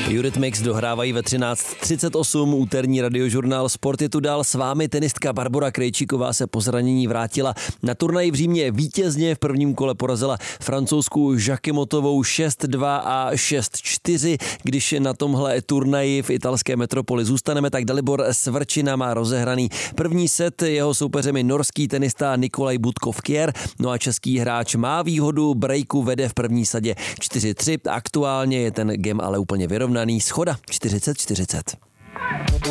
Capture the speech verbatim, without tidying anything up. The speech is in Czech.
Eurythmics dohrávají ve třináct třicet osm, úterní radiožurnál Sport je tu dál. S vámi tenistka Barbora Krejčíková se po zranění vrátila na turnaji v Římě vítězně. V prvním kole porazila francouzskou Jakimotovou šest dva a šest čtyři. Když na tomhle turnaji v italské metropoli zůstaneme, tak Dalibor Svrčina má rozehraný první set. Jeho soupeřem je norský tenista Nikolaj Budkov-Kjær. No a český hráč má výhodu, breaku vede v první sadě čtyři tři. Aktuálně je ten game ale úplně vyrovnaný, shoda čtyřicet čtyřicet.